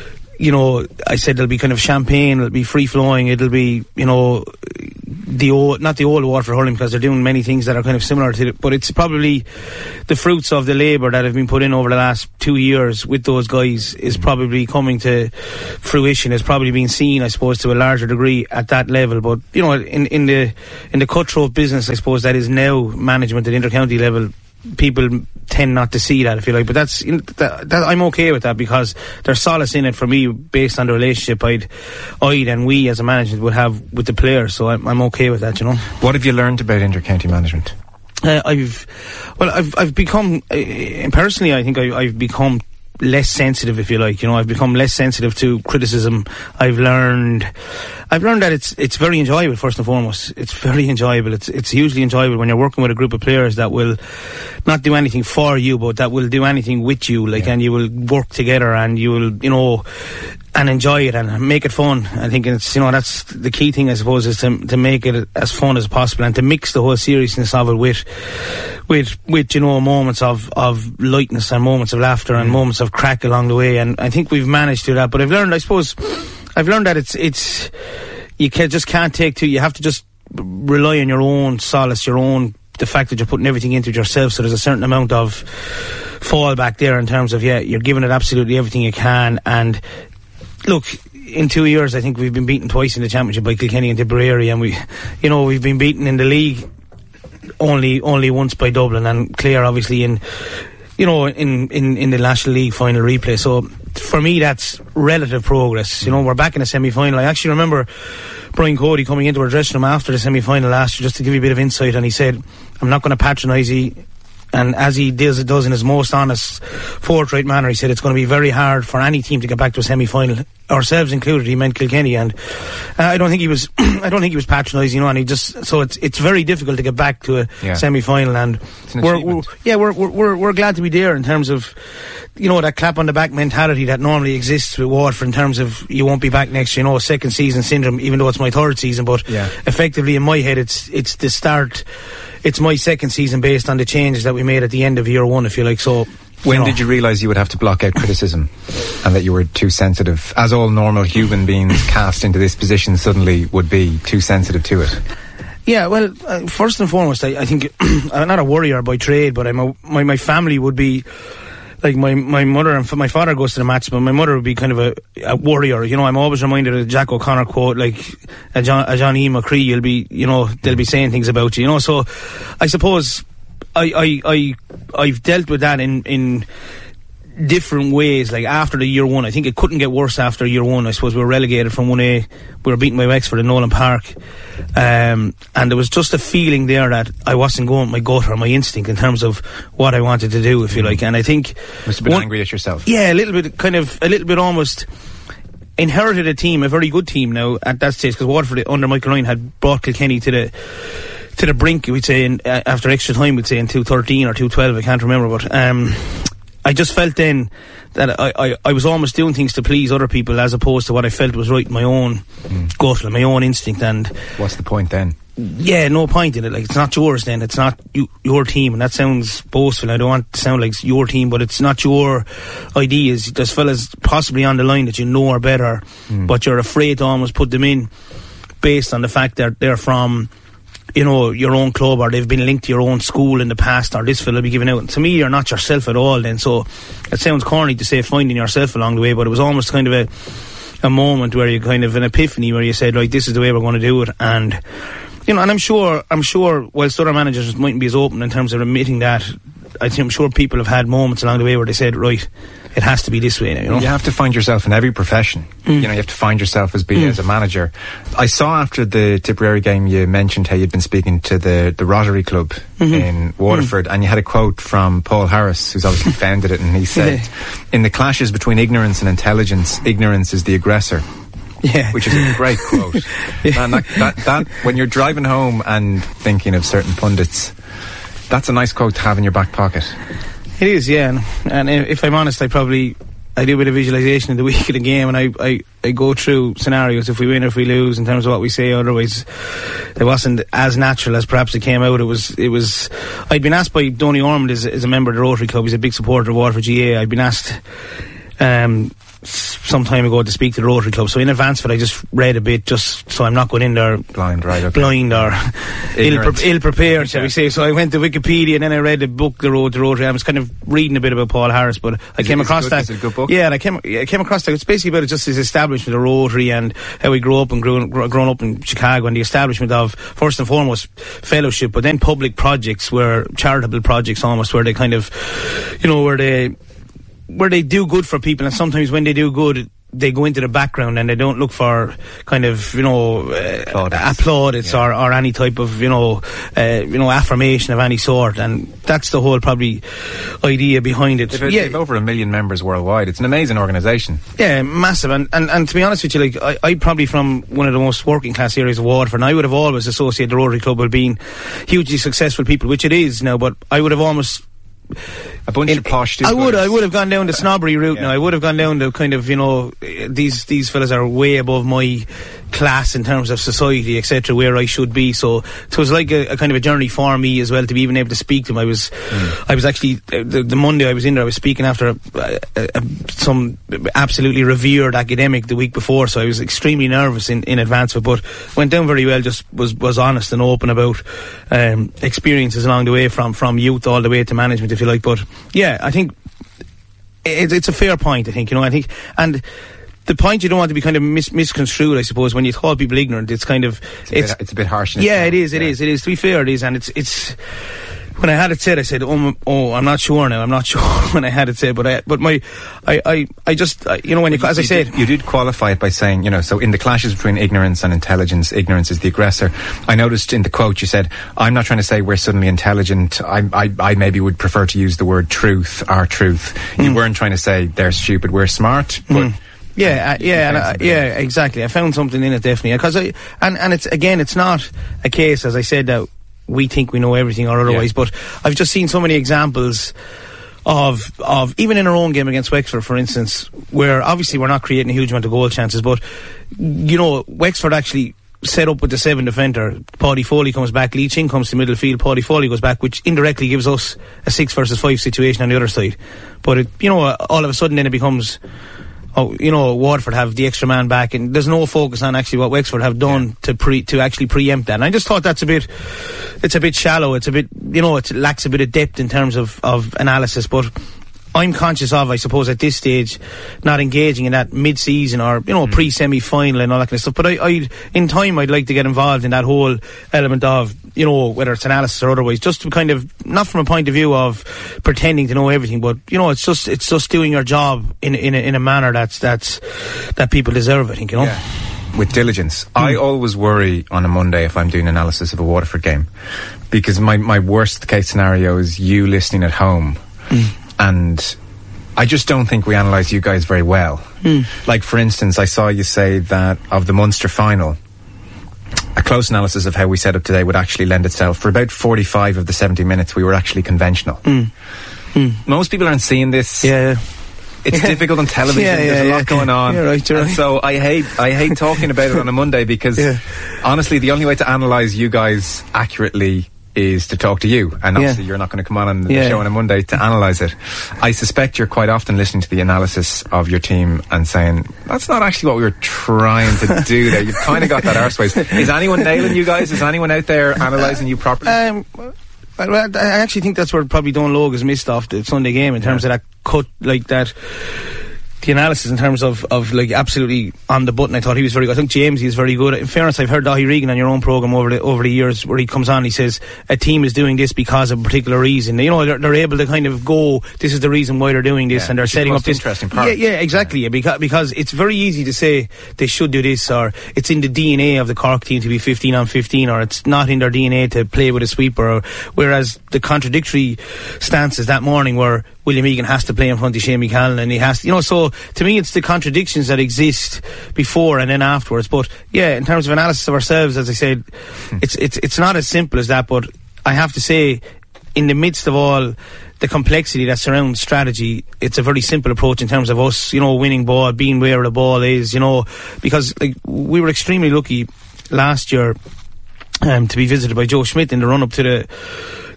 I said there'll be kind of champagne, it'll be free flowing, it'll be, not the old Waterford hurling, because they're doing many things that are kind of similar to it, but it's probably the fruits of the labour that have been put in over the last 2 years with those guys is probably coming to fruition, is probably being seen, I suppose, to a larger degree at that level. But in the cutthroat business, I suppose, that is now management at intercounty level, people tend not to see that, if you like, but that I'm okay with that, because there's solace in it for me based on the relationship I'd and we as a management would have with the players, so I'm okay with that. What have you learned about intercounty management? I've become personally, I think I've become less sensitive, if you like. I've become less sensitive to criticism. I've learned that it's very enjoyable. First and foremost, it's very enjoyable. It's hugely enjoyable when you're working with a group of players that will not do anything for you, but that will do anything with you. And you will work together, and you will, and enjoy it and make it fun. I think it's, that's the key thing, I suppose, is to make it as fun as possible, and to mix the whole seriousness of it with moments of lightness and moments of laughter and moments of crack along the way. And I think we've managed to do that. But I've learned that it's you just can't take to. You have to just rely on your own solace, the fact that you're putting everything into it yourself. So there's a certain amount of fallback there in terms of, you're giving it absolutely everything you can. And look, in 2 years, I think we've been beaten twice in the championship by Kilkenny and Tipperary, and we've been beaten in the league only once by Dublin, and Clare obviously in the National League final replay. So for me, that's relative progress. We're back in the semi-final. I actually remember Brian Cody coming into our dressing room after the semi-final last year, just to give you a bit of insight, and he said, I'm not going to patronise you. And as he does in his most honest, forthright manner, he said it's going to be very hard for any team to get back to a semi-final, ourselves included. He meant Kilkenny, and I don't think he was patronising, and he just, so it's very difficult to get back to a semi-final, and we're glad to be there in terms of, that clap on the back mentality that normally exists with Waterford in terms of you won't be back next year, second season syndrome, even though it's my third season, but effectively in my head it's the start. It's my second season based on the changes that we made at the end of year one, if you like. So, when did you realise you would have to block out criticism, and that you were too sensitive, as all normal human beings cast into this position suddenly would be too sensitive to it? Yeah, well, first and foremost, I think I'm not a worrier by trade, but my family would be. Like my mother and my father goes to the match, but my mother would be kind of a warrior. I'm always reminded of the Jack O'Connor quote, like a John E. McCree. You'll be, they'll be saying things about you. So I suppose I've dealt with that in different ways. Like after the year one, I think it couldn't get worse after year one. I suppose we were relegated from 1A. We were beaten by Wexford in Nolan Park, and there was just a feeling there that I wasn't going with my gut or my instinct in terms of what I wanted to do, if you like. And I think must have been angry at yourself. Yeah, a little bit almost. Inherited a team, a very good team now at that stage, because Waterford under Michael Ryan had brought Kilkenny to the brink, we'd say, after extra time, we'd say in 2013 or 2012, I can't remember, but I just felt then that I was almost doing things to please other people as opposed to what I felt was right in my own gut and my own instinct. And what's the point then? Yeah, no point in it. Like, it's not yours then. It's not your team, and that sounds boastful. I don't want to sound like your team, but it's not your ideas. There's fellas possibly on the line that are better, but you're afraid to almost put them in based on the fact that they're from your own club, or they've been linked to your own school in the past, or this fella will be given out. And to me, you're not yourself at all then. So it sounds corny to say finding yourself along the way, but it was almost kind of a moment where you kind of an epiphany where you said, right, this is the way we're going to do it. And and I'm sure whilst other managers mightn't be as open in terms of admitting that, I'm sure people have had moments along the way where they said, right, it has to be this way now, You have to find yourself in every profession. You have to find yourself as a manager. I saw after the Tipperary game you mentioned how you'd been speaking to the Rotary Club in Waterford, and you had a quote from Paul Harris, who's obviously founded it, and he said, in the clashes between ignorance and intelligence, ignorance is the aggressor. Yeah. Which is a great quote. Man, that when you're driving home and thinking of certain pundits, that's a nice quote to have in your back pocket. It is, yeah. And if I'm honest, I do a bit of visualisation in the week of the game, and I go through scenarios, if we win or if we lose, in terms of what we say. Otherwise, it wasn't as natural as perhaps it came out. It was. I'd been asked by Donny Ormond, as a member of the Rotary Club. He's a big supporter of Waterford GA. I'd been asked some time ago to speak to the Rotary Club. So in advance of it, I just read a bit, just so I'm not going in there blind, right? Okay. Blind or ill prepared, shall we say. So I went to Wikipedia and then I read the book, The Road to Rotary. I was kind of reading a bit about Paul Harris, but I came across that. Is it a good book? Yeah, and I came across that. It's basically about just his establishment of Rotary and how he grew up and grown up in Chicago, and the establishment of, first and foremost, fellowship, but then public projects, where charitable projects almost, where they kind of, where they do good for people, and sometimes when they do good, they go into the background and they don't look for kind of, plaudits or any type of, affirmation of any sort. And that's the whole probably idea behind it. They've over 1 million members worldwide. It's an amazing organisation. Yeah, massive. And to be honest with you, like, I probably from one of the most working class areas of Waterford, and I would have always associated the Rotary Club with being hugely successful people, which it is now, but I would have almost... a bunch of posh I would have gone down the snobbery route now. I would have gone down the kind of, these fellas are way above my class in terms of society, etc., where I should be. So it was like a kind of a journey for me as well to be even able to speak to them. I was actually, the Monday I was in there, I was speaking after some absolutely revered academic the week before, so I was extremely nervous in advance of it, but went down very well, just was honest and open about experiences along the way from youth all the way to management, if you like. But yeah, I think it's a fair point, I think, and the point you don't want to be kind of misconstrued, I suppose, when you call people ignorant. It's kind of it's a bit harsh. Yeah, it is. To be fair, it is, and it's. When I had it said, I said, "Oh, I'm not sure now. I'm not sure." When I had it said, I just, when you, as I said, you did qualify it by saying, so in the clashes between ignorance and intelligence, ignorance is the aggressor. I noticed in the quote you said, "I'm not trying to say we're suddenly intelligent. I maybe would prefer to use the word truth, our truth." You weren't trying to say they're stupid, we're smart, but. Yeah, exactly. I found something in it, definitely, because and it's not a case, as I said, that we think we know everything or otherwise, but I've just seen so many examples of even in our own game against Wexford, for instance, where obviously we're not creating a huge amount of goal chances, but Wexford actually set up with the 7 defender. Paddy Foley comes back, Lee Ching comes to middle field, Paddy Foley goes back, which indirectly gives us a 6 versus 5 situation on the other side. But all of a sudden then it becomes, Waterford have the extra man back, and there's no focus on actually what Wexford have done to actually preempt that. And I just thought it's a bit shallow. It's a bit, it lacks a bit of depth in terms of analysis. But I'm conscious of, I suppose, at this stage, not engaging in that mid-season or, pre-semi-final and all that kind of stuff. But in time, I'd like to get involved in that whole element of, whether it's analysis or otherwise, just to kind of, not from a point of view of pretending to know everything, but, it's just doing your job in a manner that people deserve, I think, Yeah. With diligence. I always worry on a Monday if I'm doing analysis of a Waterford game, because my worst case scenario is you listening at home. And I just don't think we analyse you guys very well. Like, for instance, I saw you say that of the Munster final, a close analysis of how we set up today would actually lend itself. For about 45 of the 70 minutes, we were actually conventional. Most people aren't seeing this. Yeah. It's difficult on television. There's a lot going on. You're right. So I hate talking about it on a Monday, because honestly, the only way to analyse you guys accurately is to talk to you, and obviously you're not going to come on the show on a Monday to analyse it. I suspect you're quite often listening to the analysis of your team and saying, that's not actually what we were trying to do there. You've kind of got that arseways. Is anyone nailing you guys? Is anyone out there analysing you properly? I actually think that's where probably Don Logue has missed off the Sunday game in terms of that cut, like that. The analysis in terms of like absolutely on the button. I thought he was very good. I think Jamesy is very good. In fairness, I've heard Dahi Regan on your own programme over the years, where he comes on, he says a team is doing this because of a particular reason. They're able to kind of go, this is the reason why they're doing this, and they're setting up this interesting part. Yeah, exactly. Because it's very easy to say they should do this, or it's in the DNA of the Cork team to be 15 on 15, or it's not in their DNA to play with a sweeper. Whereas the contradictory stances that morning were William Egan has to play in front of Shane McCallan, and he has to, so to me it's the contradictions that exist before and then afterwards. But yeah, in terms of analysis of ourselves, as I said, it's not as simple as that. But I have to say, in the midst of all the complexity that surrounds strategy, it's a very simple approach in terms of us, winning ball, being where the ball is, because like we were extremely lucky last year to be visited by Joe Schmidt in the run up to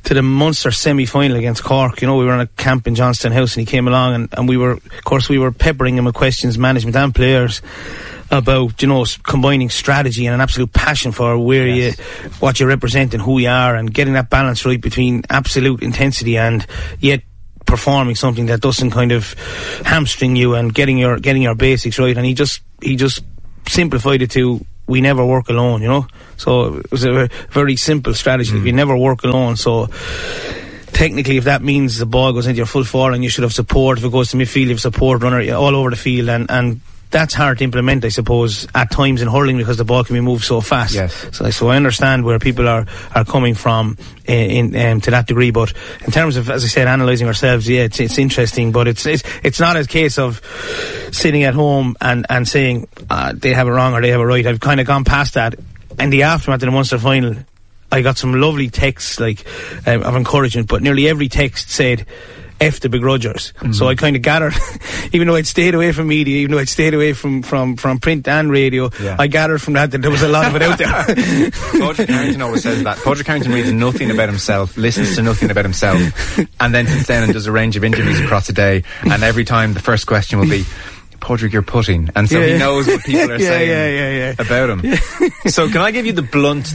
the Munster semi-final against Cork. You know, we were on a camp in Johnstown House, and he came along, and we were peppering him with questions, management and players, about, you know, combining strategy and an absolute passion for what you represent and who you are, and getting that balance right between absolute intensity and yet performing something that doesn't kind of hamstring you, and getting your basics right. And he just simplified it to, we never work alone, you know. So it was a very simple strategy. We never work alone. So technically, if that means the ball goes into your full forward and you should have support, if it goes to midfield, you have support runner all over the field, and that's hard to implement, I suppose, at times in hurling, because the ball can be moved so fast. Yes. So I understand where people are coming from to that degree. But in terms of, as I said, analysing ourselves, yeah, it's interesting. But it's not a case of sitting at home and saying they have it wrong or they have it right. I've kind of gone past that. In the aftermath of the Munster final, I got some lovely texts of encouragement, but nearly every text said, F the begrudgers. So I kind of gathered, even though I'd stayed away from media, even though I'd stayed away from print and radio, I gathered from that there was a lot of it out there. Padraig Harrington always says that. Padraig Harrington reads nothing about himself, listens to nothing about himself, and then sits down and does a range of interviews across the day, and every time the first question will be, Padraig, you're putting, and so he knows what people are saying about him. So can I give you the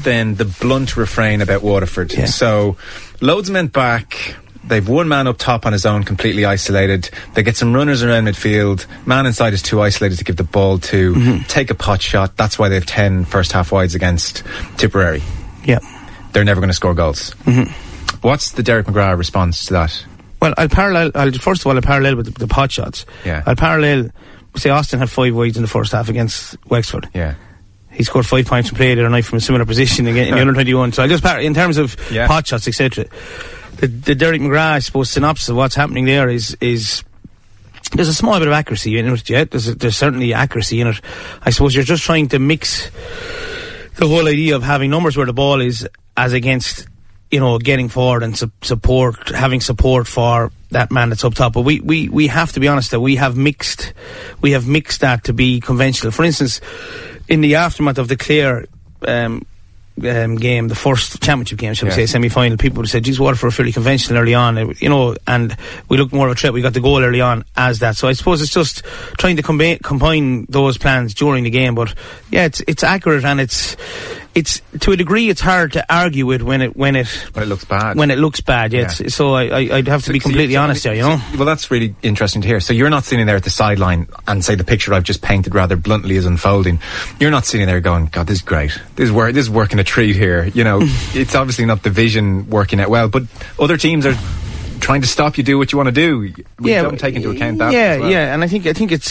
blunt refrain about Waterford? So loads of men back. They've one man up top on his own, completely isolated. They get some runners around midfield. Man inside is too isolated to give the ball to. Take a pot shot. That's why they have 10 first half wides against Tipperary. Yeah. They're never going to score goals. What's the Derek McGrath response to that? Well, I'll parallel with the pot shots. Yeah. I'll parallel, say Austin had 5 wides in the first half against Wexford. Yeah. He scored 5 points from play the other night from a similar position again in the under 21. So I'll just in terms of pot shots, etc. The Derek McGrath, I suppose, synopsis of what's happening there is there's a small bit of accuracy in it, yet. There's certainly accuracy in it. I suppose you're just trying to mix the whole idea of having numbers where the ball is as against, you know, getting forward and having support for that man that's up top. But we have to be honest that we have mixed that to be conventional. For instance, in the aftermath of the Clare game, the first championship game, shall we say, semi-final, people would have said, geez, Waterford were fairly conventional early on, you know, and we looked more of a threat. We got the goal early on as that. So I suppose it's just trying to combine those plans during the game. But yeah, it's accurate, and it's to a degree it's hard to argue with when it looks bad. When it looks bad, so I'd have to be completely honest there, you know. Well, that's really interesting to hear. So you're not sitting there at the sideline and say the picture I've just painted rather bluntly is unfolding. You're not sitting there going, God, this is great. This is working a treat here. You know, it's obviously not the vision working out well, but other teams are trying to stop you do what you want to do. We don't take into account that. And I think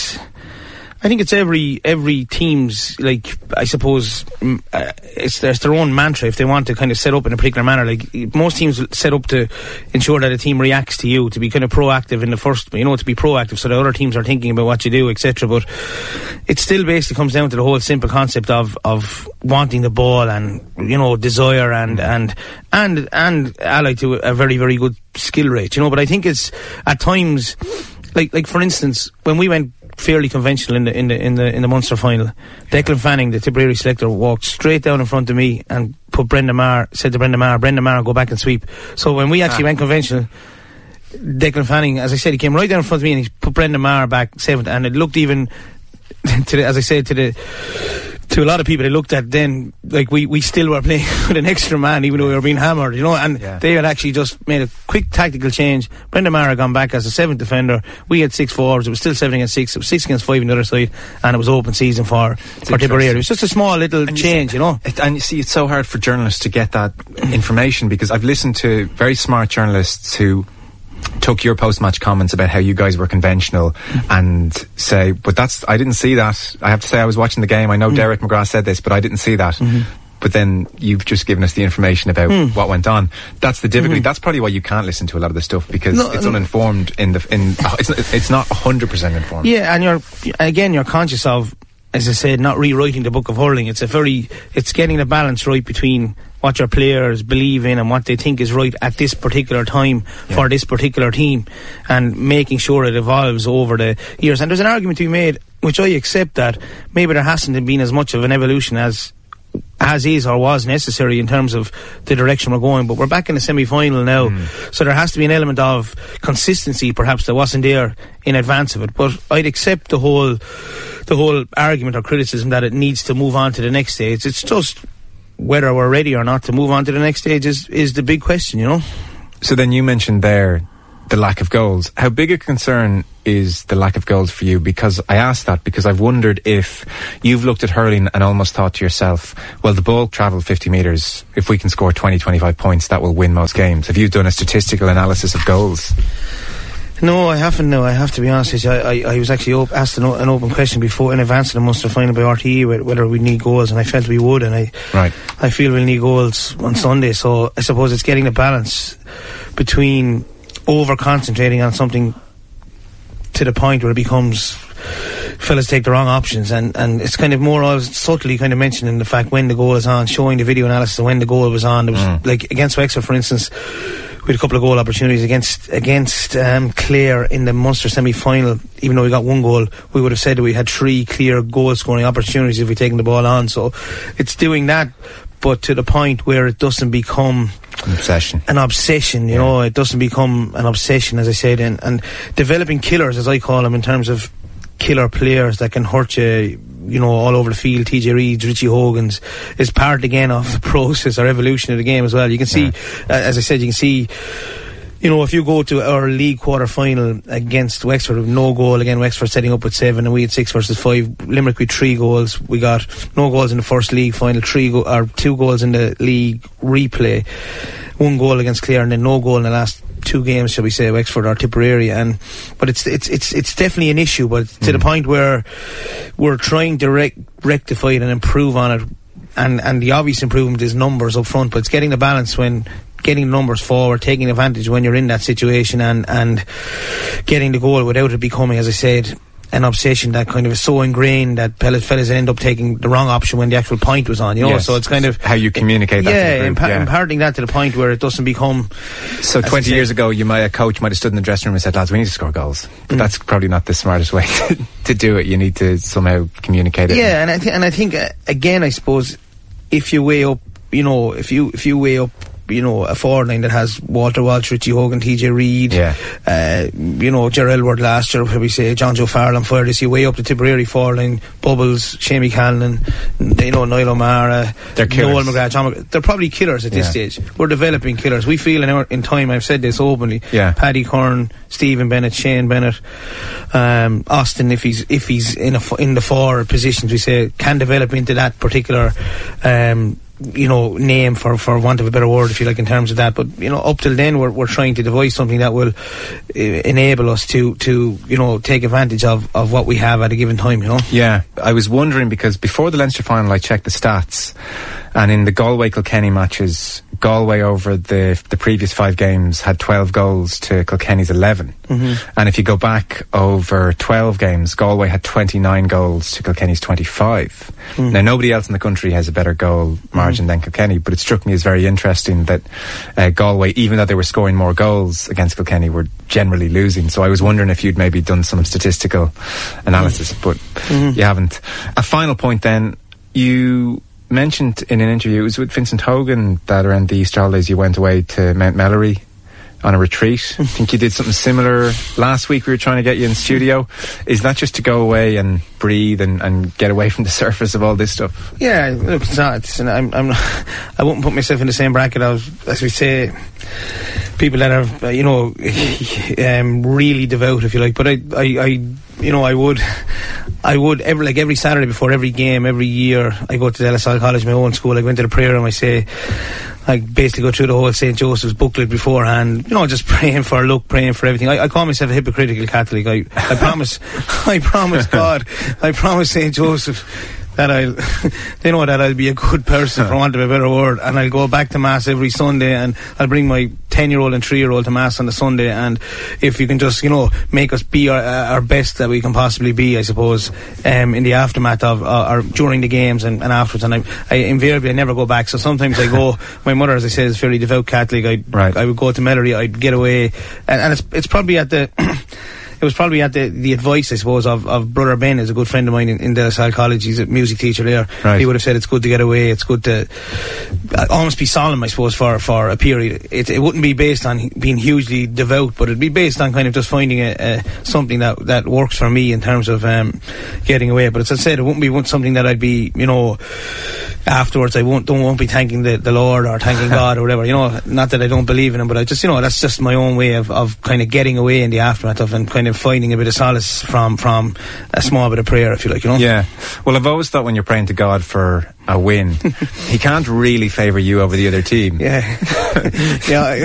it's every team's, like, I suppose it's their own mantra if they want to kind of set up in a particular manner. Like, most teams set up to ensure that a team reacts to you, to be kind of proactive in the first, you know, to be proactive so the other teams are thinking about what you do, etc. But it still basically comes down to the whole simple concept of wanting the ball and, you know, desire and allied to a very, very good skill rate, you know. But I think it's at times, like for instance, when we went fairly conventional in the Munster final, Declan Fanning, the Tipperary selector, walked straight down in front of me and said to Brendan Maher, go back and sweep. So when we actually went conventional, Declan Fanning, as I said, he came right down in front of me and he put Brendan Maher back 7th, and it looked even to a lot of people, they looked at then like we still were playing with an extra man, even though we were being hammered, you know. And they had actually just made a quick tactical change. Brendan Maher had gone back as a 7th defender. We had 6 forwards. It was still 7 against 6. It was 6 against 5 on the other side, and it was open season for Tipperary. It was just a small little change, you know. And you see, it's so hard for journalists to get that information, because I've listened to very smart journalists who took your post-match comments about how you guys were conventional and say, but I didn't see that. I have to say, I was watching the game. I know Derek McGrath said this, but I didn't see that. But then you've just given us the information about what went on. That's the difficulty. That's probably why you can't listen to a lot of the stuff, because it's uninformed. It's not 100% informed. Yeah, and you're conscious of, as I said, not rewriting the book of hurling. It's getting the balance right between what your players believe in and what they think is right at this particular time for this particular team, and making sure it evolves over the years. And there's an argument to be made, which I accept, that maybe there hasn't been as much of an evolution as as is or was necessary in terms of the direction we're going, but we're back in the semi-final now, so there has to be an element of consistency perhaps that wasn't there in advance of it. But I'd accept the whole argument or criticism that it needs to move on to the next stage. It's just whether we're ready or not to move on to the next stage is the big question, you know. So then you mentioned there the lack of goals. How big a concern is the lack of goals for you? Because I asked that because I've wondered if you've looked at hurling and almost thought to yourself, well, the ball travelled 50 metres. If we can score 20, 25 points, that will win most games. Have you done a statistical analysis of goals? No, I haven't. No, I have to be honest with you. I was actually asked an open question before in advance of the Munster final by RTE whether we need goals, and I felt we would, and I feel we'll need goals on Sunday. So I suppose it's getting the balance between over concentrating on something to the point where it becomes fellas take the wrong options, and it's kind of more subtly kind of mentioning the fact when the goal is on, showing the video analysis of when the goal was on. There was like against Wexford, for instance, we had a couple of goal opportunities against Clare in the Munster semi-final. Even though we got one goal, we would have said that we had 3 clear goal scoring opportunities if we'd taken the ball on. So it's doing that, but to the point where it doesn't become an obsession, you know. It doesn't become an obsession, as I said, and developing killers, as I call them, in terms of killer players that can hurt you, you know, all over the field. TJ Reid, Richie Hogan's is part again of the process or evolution of the game as well. You can see, as I said, you can see, you know, if you go to our league quarter final against Wexford with no goal, again Wexford setting up with 7 and we had 6 versus 5. Limerick with 3 goals. We got no goals in the first league final, 2 goals in the league replay, 1 goal against Clare, and then no goal in the last 2 games, shall we say, Wexford or Tipperary. But it's definitely an issue, but to the point where we're trying to rectify it and improve on it, and the obvious improvement is numbers up front, but it's getting the balance when getting numbers forward, taking advantage when you're in that situation, and getting the goal without it becoming, as I said, an obsession that kind of is so ingrained that fellas end up taking the wrong option when the actual point was on, you know. So it's kind of how you communicate that to the group. Imparting that to the point where it doesn't become. So 20 years ago, a coach might have stood in the dressing room and said, lads, we need to score goals, but that's probably not the smartest way to do it. You need to somehow communicate it. Yeah, and I think again, I suppose if you weigh up, you know, if you weigh up, you know, a forward line that has Walter Walsh, Richie Hogan, TJ Reid, you know, Gerald Ward last year, where we say John Joe Farrell and fire this, you way up the Tipperary forward line, Bubbles, Shamie Callan, you know, Niall O'Mara, Noel McGrath, John McGrath. They're probably killers at this stage. We're developing killers. We feel in time, I've said this openly, Paddy Curran, Stephen Bennett, Shane Bennett, Austin, if he's in the forward positions, we say can develop into that particular you know, name for want of a better word, if you like, in terms of that. But, you know, up till then we're trying to devise something that will enable us to you know, take advantage of what we have at a given time, you know. Yeah, I was wondering because before the Leinster final I checked the stats, and in the Galway-Kilkenny matches, Galway over the previous 5 games had 12 goals to Kilkenny's 11. And if you go back over 12 games, Galway had 29 goals to Kilkenny's 25. Now, nobody else in the country has a better goal margin than Kilkenny, but it struck me as very interesting that Galway, even though they were scoring more goals against Kilkenny, were generally losing. So I was wondering if you'd maybe done some statistical analysis, but you haven't. A final point then, you mentioned in an interview, it was with Vincent Hogan, that around the Easter holidays you went away to Mount Melleray on a retreat. I think you did something similar last week. We were trying to get you in studio. Is that just to go away and breathe and get away from the surface of all this stuff? Yeah, look, it's not. I wouldn't put myself in the same bracket as we say, people that are, you know, really devout, if you like. But I you know, I would every Saturday before every game, every year, I go to De La Salle College, my own school. I go into the prayer room. I basically go through the whole St. Joseph's booklet beforehand, you know, just praying for luck, praying for everything. I call myself a hypocritical Catholic. I promise God, I promise St. Joseph that I'll be a good person, for want of a better word, and I'll go back to Mass every Sunday, and I'll bring my 10-year-old and 3-year-old to Mass on the Sunday, and if you can just, you know, make us be our best that we can possibly be, I suppose, in the aftermath of or during the games and afterwards. And I invariably never go back, so sometimes I go. My mother, as I said, is a fairly devout Catholic. I would go to Melleray, I'd get away, and it's probably at the it was probably at the advice, I suppose, of Brother Ben, is a good friend of mine in De La Salle College. He's a music teacher there. Right. He would have said it's good to get away, it's good to almost be solemn, I suppose, for a period. It wouldn't be based on being hugely devout, but it'd be based on kind of just finding something that works for me in terms of getting away. But as I said, it wouldn't be something that I'd be, afterwards I won't be thanking the Lord or thanking God or whatever, not that I don't believe in him, but I just, that's just my own way of kind of getting away in the aftermath of, and kind of finding a bit of solace from a small bit of prayer, if you like, Yeah. Well, I've always thought when you're praying to God for a win, he can't really favour you over the other team. Yeah. Yeah.